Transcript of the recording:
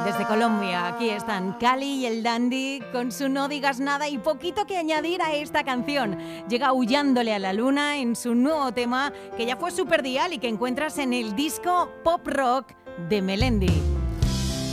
Desde Colombia, aquí están Cali y el Dandy con su No digas nada y poquito que añadir a esta canción. Llega Aullándole a la luna en su nuevo tema que ya fue superdial y que encuentras en el disco Pop Rock de Melendi.